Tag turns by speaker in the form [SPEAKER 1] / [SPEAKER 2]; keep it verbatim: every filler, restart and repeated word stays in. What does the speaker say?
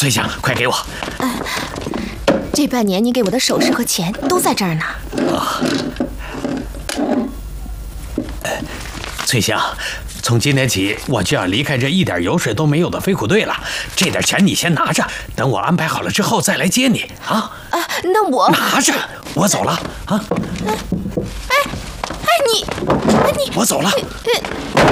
[SPEAKER 1] 翠香，快给我。
[SPEAKER 2] 嗯，这半年你给我的首饰和钱都在这儿呢。
[SPEAKER 1] 啊，翠香，从今天起我就要离开这一点油水都没有的飞虎队了。这点钱你先拿着，等我安排好了之后再来接你啊。
[SPEAKER 2] 啊，那我
[SPEAKER 1] 拿着，我走了啊。
[SPEAKER 2] 哎哎，你，哎你，
[SPEAKER 1] 我走了。